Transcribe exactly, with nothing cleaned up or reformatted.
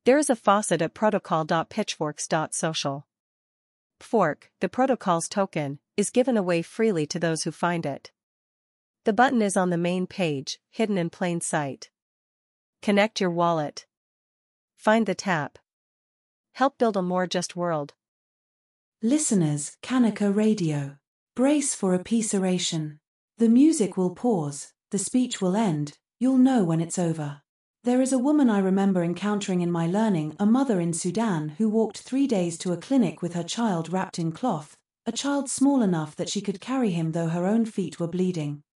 There is a faucet at protocol dot pitchforks dot social. Fork, the protocol's token, is given away freely to those who find it. The button is on the main page, hidden in plain sight. Connect your wallet. Find the tap. Help build a more just world. Listeners, Kanika Radio. Brace for a peace oration. The music will pause, the speech will end, you'll know when it's over. There is a woman I remember encountering in my learning, a mother in Sudan who walked three days to a clinic with her child wrapped in cloth, a child small enough that she could carry him though her own feet were bleeding.